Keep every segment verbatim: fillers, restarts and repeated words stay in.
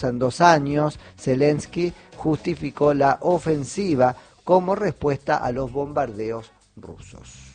En dos años, Zelensky justificó la ofensiva como respuesta a los bombardeos rusos.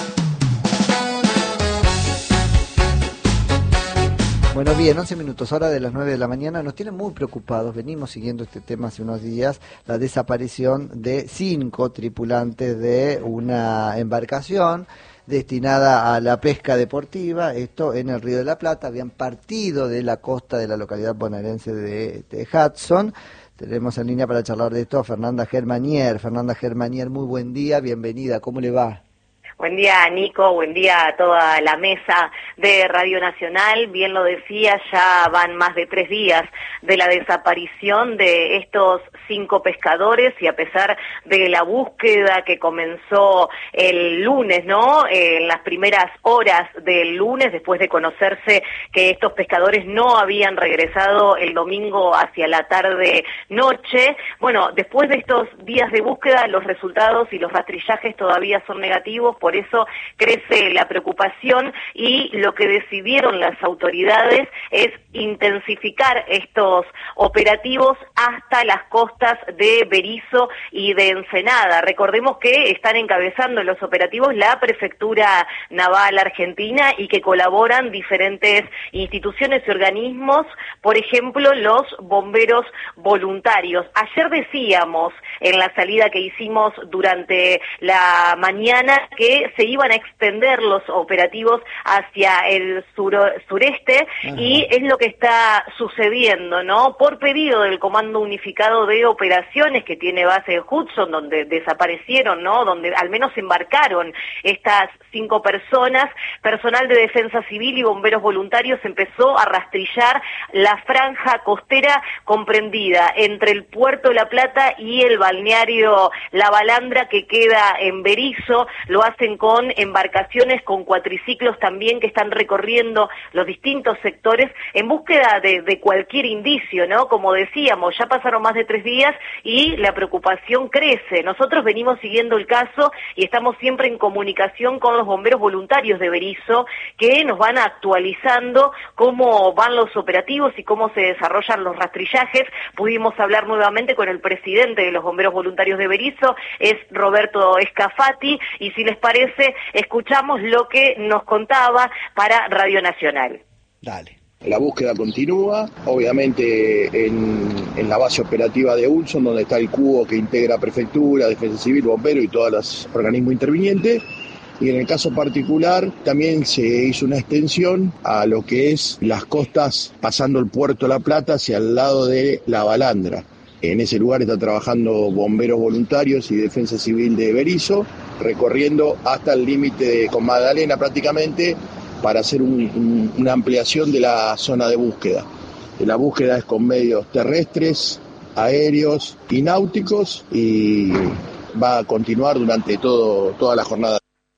Bueno, bien, once minutos, hora de las nueve de la mañana, nos tiene muy preocupados, venimos siguiendo este tema hace unos días, la desaparición de cinco tripulantes de una embarcación destinada a la pesca deportiva, esto en el Río de la Plata, habían partido de la costa de la localidad bonaerense de, de Hudson. Tenemos en línea para charlar de esto a Fernanda Germanier. Fernanda Germanier, muy buen día, bienvenida, ¿cómo le va? Buen día, Nico, buen día a toda la mesa de Radio Nacional. Bien lo decía, ya van más de tres días de la desaparición de estos cinco pescadores y a pesar de la búsqueda que comenzó el lunes, ¿no? En las primeras horas del lunes, después de conocerse que estos pescadores no habían regresado el domingo hacia la tarde-noche. Bueno, después de estos días de búsqueda, los resultados y los rastrillajes todavía son negativos. Por eso crece la preocupación y lo que decidieron las autoridades es intensificar estos operativos hasta las costas de Berisso y de Ensenada. Recordemos que están encabezando los operativos la Prefectura Naval Argentina y que colaboran diferentes instituciones y organismos, por ejemplo, los bomberos voluntarios. Ayer decíamos en la salida que hicimos durante la mañana que se iban a extender los operativos hacia el sur, sureste. Ajá. Y es lo que está sucediendo, ¿no? Por pedido del Comando Unificado de Operaciones que tiene base en Hudson, donde desaparecieron, ¿no? Donde al menos embarcaron estas cinco personas, personal de Defensa Civil y bomberos voluntarios empezó a rastrillar la franja costera comprendida entre el Puerto de La Plata y el balneario La Balandra que queda en Berisso. Lo hace con embarcaciones, con cuatriciclos también que están recorriendo los distintos sectores en búsqueda de, de cualquier indicio, ¿no? Como decíamos, ya pasaron más de tres días y la preocupación crece. Nosotros venimos siguiendo el caso y estamos siempre en comunicación con los bomberos voluntarios de Berisso que nos van actualizando cómo van los operativos y cómo se desarrollan los rastrillajes. Pudimos hablar nuevamente con el presidente de los bomberos voluntarios de Berisso, es Roberto Scafati, y si les parece, escuchamos lo que nos contaba para Radio Nacional. Dale. La búsqueda continúa, obviamente en, en la base operativa de Hudson, donde está el cubo que integra Prefectura, Defensa Civil, Bomberos y todos los organismos intervinientes. Y en el caso particular también se hizo una extensión a lo que es las costas pasando el Puerto La Plata hacia el lado de La Balandra. En ese lugar están trabajando bomberos voluntarios y Defensa Civil de Berisso, recorriendo hasta el límite con Magdalena prácticamente para hacer un, un, una ampliación de la zona de búsqueda. La búsqueda es con medios terrestres, aéreos y náuticos y va a continuar durante todo, toda la jornada.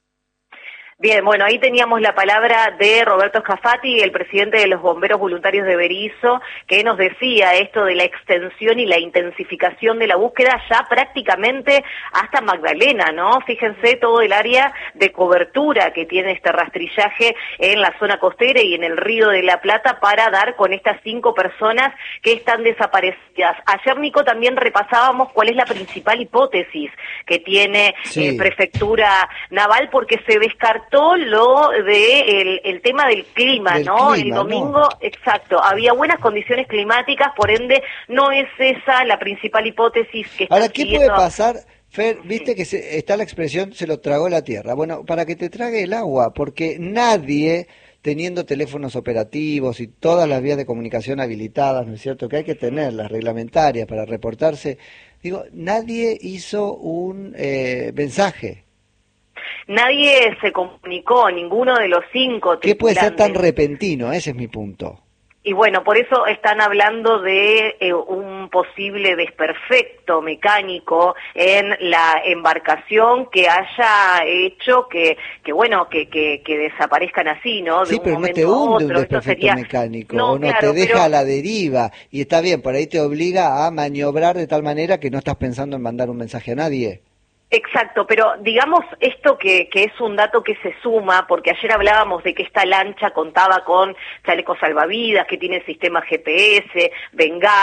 Bien, bueno, ahí teníamos la palabra de Roberto Scafati, el presidente de los bomberos voluntarios de Berisso, que nos decía esto de la extensión y la intensificación de la búsqueda ya prácticamente hasta Magdalena, ¿no? Fíjense todo el área de cobertura que tiene este rastrillaje en la zona costera y en el Río de la Plata para dar con estas cinco personas que están desaparecidas. Ayer, Nico, también repasábamos cuál es la principal hipótesis que tiene sí. eh, Prefectura Naval, porque se descartó lo de el, el tema del clima, del ¿no? Clima, el domingo, ¿no? Exacto, había buenas condiciones climáticas, por ende no es esa la principal hipótesis que está. Ahora, ¿qué siguiendo? Puede pasar, Fer? Viste que se, está la expresión, se lo tragó la tierra. Bueno, para que te trague el agua, porque nadie, teniendo teléfonos operativos y todas las vías de comunicación habilitadas, ¿no es cierto?, que hay que tener las reglamentarias para reportarse, digo, nadie hizo un eh, mensaje. Nadie se comunicó, ninguno de los cinco. ¿Qué puede ser tan repentino? Ese es mi punto. Y bueno, por eso están hablando de eh, un posible desperfecto mecánico en la embarcación que haya hecho que, que bueno, que, que, que desaparezcan así, ¿no? De sí, un pero no te hunde un desperfecto sería... mecánico, no, o no claro, te deja pero... a la deriva, y está bien, por ahí te obliga a maniobrar de tal manera que no estás pensando en mandar un mensaje a nadie. Exacto, pero digamos esto que, que es un dato que se suma, porque ayer hablábamos de que esta lancha contaba con chalecos salvavidas, que tiene sistema G P S, bengalas,